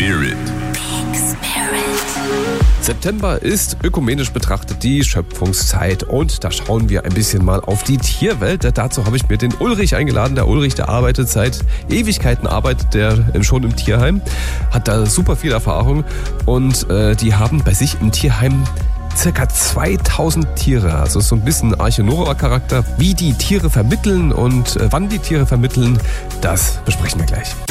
Spirit. September ist ökumenisch betrachtet die Schöpfungszeit und da schauen wir ein bisschen mal auf die Tierwelt. Dazu habe ich mir den Ulrich eingeladen. Der Ulrich, der arbeitet seit Ewigkeiten, arbeitet der schon im Tierheim, hat da super viel Erfahrung und die haben bei sich im Tierheim circa 2000 Tiere, also so ein bisschen Arche Noah-Charakter. Wie die Tiere vermitteln und wann die Tiere vermitteln, das besprechen wir gleich.